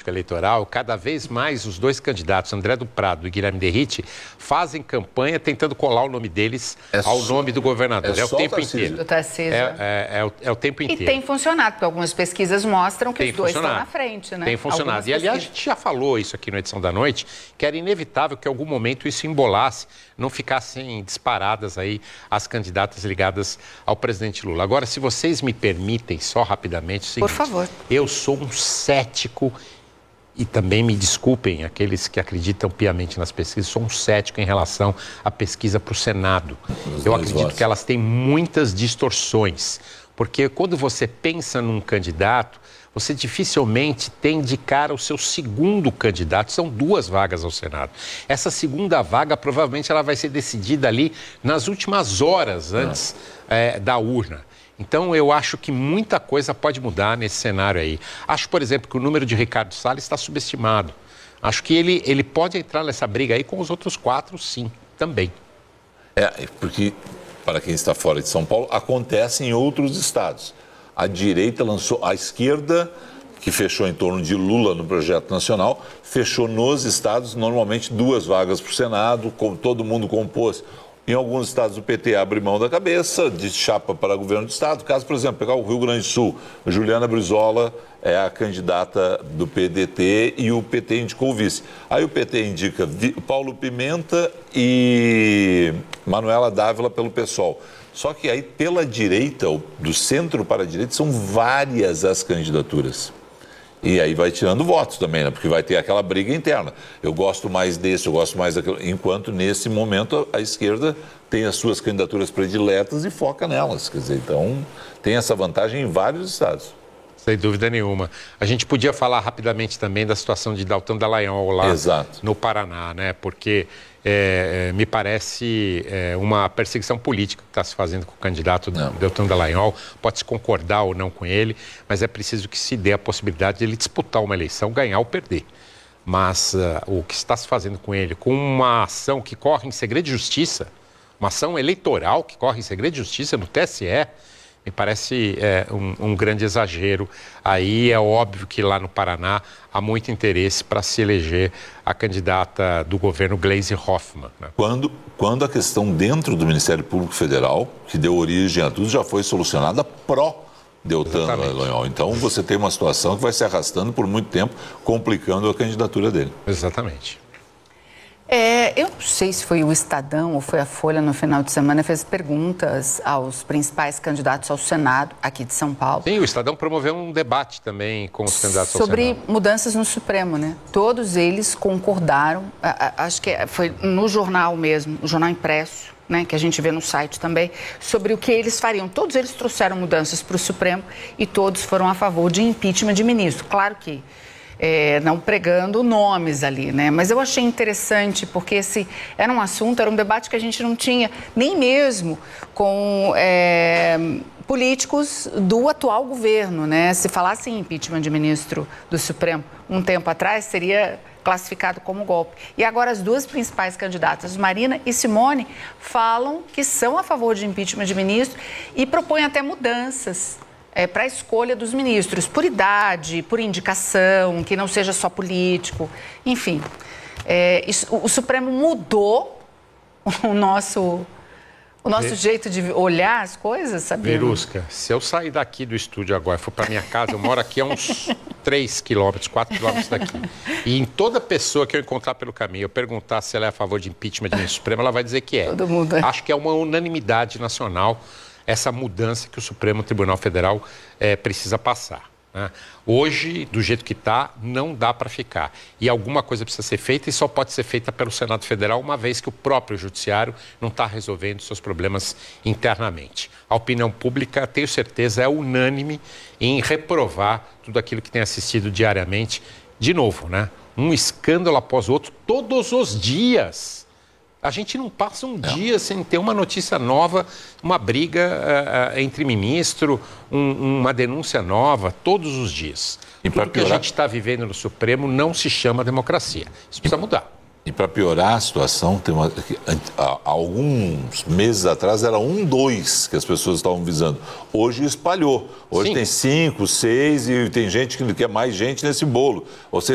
político eleitoral, cada vez mais os dois candidatos, André do Prado e Guilherme Derrite, fazem campanha tentando colar o nome deles ao nome do governador. É o tempo inteiro. É o tempo inteiro. E tem funcionado, porque algumas pesquisas mostram que os dois estão na frente, né? Tem funcionado. E, aliás, a gente já falou isso aqui na edição da noite, que era inevitável que em algum momento isso embolasse, não ficassem disparadas aí as candidatas ligadas ao presidente Lula. Agora, se vocês me permitem, só rapidamente, o seguinte, por favor. Eu sou um cético, e também me desculpem aqueles que acreditam piamente nas pesquisas, sou um cético em relação à pesquisa para o Senado. Eu acredito que elas têm muitas distorções, porque quando você pensa num candidato, você dificilmente tem de cara o seu segundo candidato. São 2 vagas ao Senado. Essa segunda vaga, provavelmente, ela vai ser decidida ali nas últimas horas antes da urna. Então, eu acho que muita coisa pode mudar nesse cenário aí. Acho, por exemplo, que o número de Ricardo Salles está subestimado. Acho que ele pode entrar nessa briga aí com os outros 4, sim, também. Porque, para quem está fora de São Paulo, acontece em outros estados. A direita lançou, a esquerda, que fechou em torno de Lula no projeto nacional, fechou nos estados, normalmente 2 vagas para o Senado, todo mundo compôs. Em alguns estados o PT abre mão da cabeça, de chapa para governo do estado. Caso, por exemplo, pegar o Rio Grande do Sul, Juliana Brizola é a candidata do PDT e o PT indicou o vice. Aí o PT indica Paulo Pimenta e Manuela Dávila pelo PSOL. Só que aí, pela direita, do centro para a direita, são várias as candidaturas. E aí vai tirando votos também, né? Porque vai ter aquela briga interna. Eu gosto mais desse, eu gosto mais daquele. Enquanto, nesse momento, a esquerda tem as suas candidaturas prediletas e foca nelas. Quer dizer, então, tem essa vantagem em vários estados. Sem dúvida nenhuma. A gente podia falar rapidamente também da situação de Deltan Dallagnol lá no Paraná, né? Porque me parece uma perseguição política que está se fazendo com o candidato Deltan Dallagnol. Pode-se concordar ou não com ele, mas é preciso que se dê a possibilidade de ele disputar uma eleição, ganhar ou perder. Mas o que está se fazendo com ele, com uma ação que corre em segredo de justiça, uma ação eleitoral que corre em segredo de justiça no TSE, me parece um grande exagero. Aí é óbvio que lá no Paraná há muito interesse para se eleger a candidata do governo Gleisi Hoffmann. Né? Quando a questão dentro do Ministério Público Federal, que deu origem a tudo, já foi solucionada pró-Deltan Dallagnol. Então você tem uma situação que vai se arrastando por muito tempo, complicando a candidatura dele. Exatamente. Eu não sei se foi o Estadão ou foi a Folha no final de semana, fez perguntas aos principais candidatos ao Senado aqui de São Paulo. Sim, o Estadão promoveu um debate também com os candidatos ao Senado. Sobre mudanças no Supremo, né? Todos eles concordaram, acho que foi no jornal mesmo, o jornal impresso, né, que a gente vê no site também, sobre o que eles fariam. Todos eles trouxeram mudanças para o Supremo e todos foram a favor de impeachment de ministro. Claro que não pregando nomes ali, né? Mas eu achei interessante porque esse era um assunto, era um debate que a gente não tinha nem mesmo com políticos do atual governo, né? Se falasse em impeachment de ministro do Supremo um tempo atrás, seria classificado como golpe. E agora as 2 principais candidatas, Marina e Simone, falam que são a favor de impeachment de ministro e propõem até mudanças para a escolha dos ministros, por idade, por indicação, que não seja só político, enfim. O Supremo mudou o nosso jeito de olhar as coisas, sabe? Verusca, se eu sair daqui do estúdio agora e for para minha casa, eu moro aqui a uns 3 quilômetros, 4 quilômetros daqui, e em toda pessoa que eu encontrar pelo caminho, eu perguntar se ela é a favor de impeachment de ministro Supremo, ela vai dizer que é. Todo mundo. Acho que é uma unanimidade nacional essa mudança que o Supremo Tribunal Federal precisa passar. Né? Hoje, do jeito que está, não dá para ficar. E alguma coisa precisa ser feita e só pode ser feita pelo Senado Federal, uma vez que o próprio Judiciário não está resolvendo seus problemas internamente. A opinião pública, tenho certeza, é unânime em reprovar tudo aquilo que tem assistido diariamente. De novo, né? Um escândalo após o outro, todos os dias. A gente não passa um dia sem ter uma notícia nova, uma briga entre ministro, uma denúncia nova, todos os dias. E tudo que a gente está vivendo no Supremo não se chama democracia. Isso precisa mudar. E para piorar a situação, há alguns meses atrás era 1, 2 que as pessoas estavam visando. Hoje espalhou. Hoje tem 5, 6 e tem gente que quer mais gente nesse bolo. Ou seja,